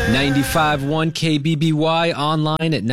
95.1 KBBY, online at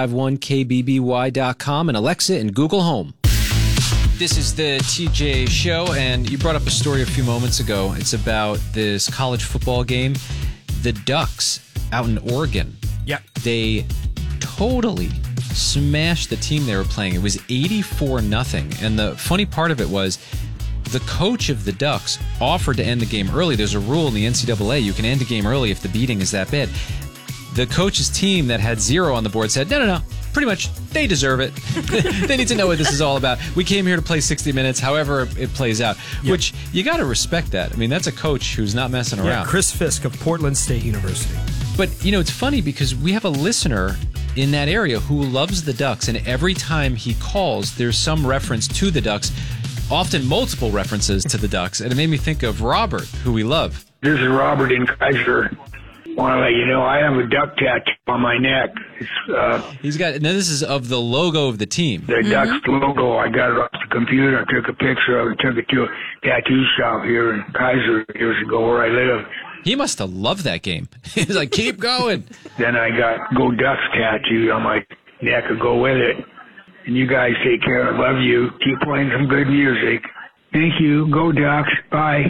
951kbby.com, and Alexa and Google Home. This is the TJ Show, and you brought up a story a few moments ago. It's about this college football game. The Ducks out in Oregon. Yeah. They totally smashed the team they were playing. It was 84-0. And the funny part of it was the coach of the Ducks offered to end the game early. There's a rule in the NCAA. You can end the game early if the beating is that bad. The coach's team that had 0 on the board said, no. Pretty much, they deserve it. They need to know what this is all about. We came here to play 60 minutes, however it plays out, which you got to respect that. I mean, that's a coach who's not messing around. Chris Fisk of Portland State University. But, it's funny because we have a listener in that area who loves the Ducks, and every time he calls, there's some reference to the Ducks, often multiple references to the Ducks, and it made me think of Robert, who we love. This is Robert in Kaiser. I want to let you know I have a duck tattoo on my neck. He's got. Now this is of the logo of the team. The Ducks logo. I got it off the computer. I took a picture of it. Took it to a tattoo shop here in Kaiser years ago where I live. He must have loved that game. He's like, keep going. Then I got Go Ducks tattooed on my neck to go with it. And you guys take care. I love you. Keep playing some good music. Thank you. Go Ducks. Bye.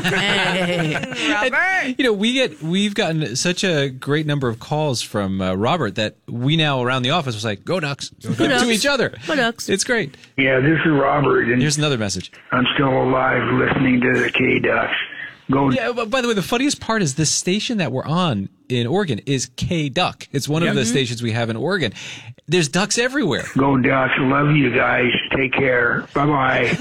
Hey, Robert. And, we've gotten such a great number of calls from Robert that we now around the office was like, go Ducks. Go Ducks. To each other. Go Ducks. It's great. Yeah, this is Robert. And here's another message. I'm still alive listening to the K-Ducks. Yeah, by the way, the funniest part is the station that we're on in Oregon is K-Duck. It's one of the stations we have in Oregon. There's ducks everywhere. Go Ducks. Love you guys. Take care. Bye-bye.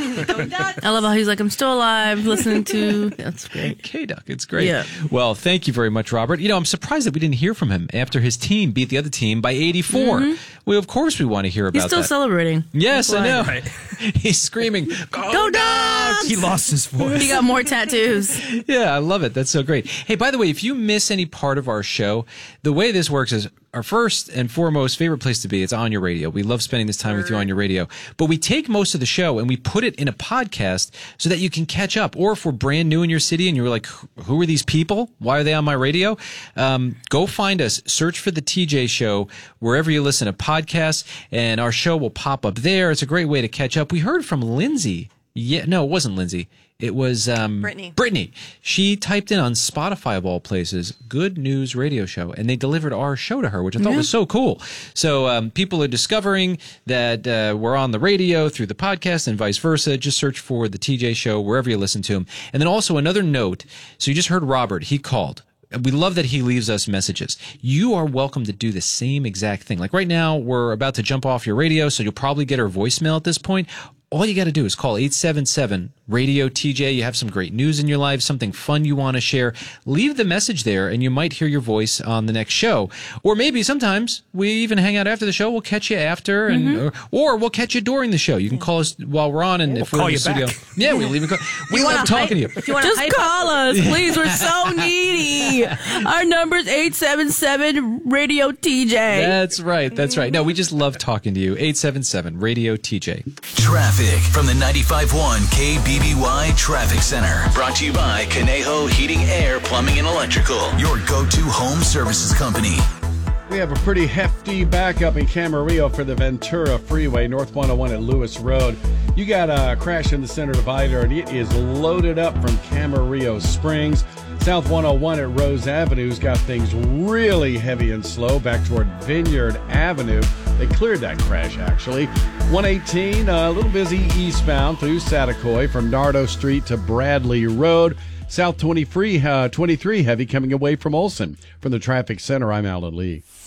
I love how he's like, I'm still alive listening to... That's great. K-Duck. It's great. Yeah. Well, thank you very much, Robert. I'm surprised that we didn't hear from him after his team beat the other team by 84. Well, of course we want to hear about that. He's still celebrating. Yes, I know. Right. He's screaming, Go Ducks! He lost his voice. He got more tattoos. Yeah, I love it. That's so great. Hey, by the way, if you miss any part of our show, the way this works is our first and foremost favorite place to be. It's on your radio. We love spending this time with you on your radio. But we take most of the show and we put it in a podcast so that you can catch up. Or if we're brand new in your city and you're like, who are these people? Why are they on my radio? Go find us. Search for The TJ Show wherever you listen to podcasts, and our show will pop up there. It's a great way to catch up. We heard from Lindsay. Yeah, no, it wasn't Lindsay. It was Brittany. She typed in on Spotify, of all places, Good News Radio Show, and they delivered our show to her, which I thought was so cool. So people are discovering that we're on the radio through the podcast and vice versa. Just search for The TJ Show wherever you listen to him. And then also another note. So you just heard Robert. He called. We love that he leaves us messages. You are welcome to do the same exact thing. Like right now, we're about to jump off your radio, so you'll probably get our voicemail at this point. All you got to do is call 877-RADIO-TJ. You have some great news in your life, something fun you want to share. Leave the message there, and you might hear your voice on the next show. Or maybe sometimes we even hang out after the show. We'll catch you after, and or we'll catch you during the show. You can call us while we're on, and if we're in the studio, yeah, we'll even call. We love talking to you. Just call us, please. We're so needy. Our number's 877-RADIO-TJ. That's right. That's right. No, we just love talking to you. 877-RADIO-TJ. Traffic from the 95.1 KBBY Traffic Center. Brought to you by Conejo Heating, Air, Plumbing, and Electrical. Your go-to home services company. We have a pretty hefty backup in Camarillo for the Ventura Freeway, North 101 at Lewis Road. You got a crash in the center divider, and it is loaded up from Camarillo Springs. South 101 at Rose Avenue's got things really heavy and slow back toward Vineyard Avenue. They cleared that crash, actually. 118, a little busy eastbound through Satacoy from Nardo Street to Bradley Road. South 23 heavy coming away from Olson. From the traffic center, I'm Alan Lee.